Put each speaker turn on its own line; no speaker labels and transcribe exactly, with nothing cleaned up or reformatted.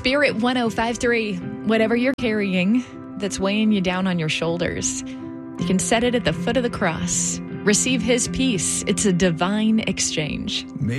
Spirit one oh five three. Whatever you're carrying that's weighing you down on your shoulders, you can set it at the foot of the cross. Receive his peace. It's a divine exchange.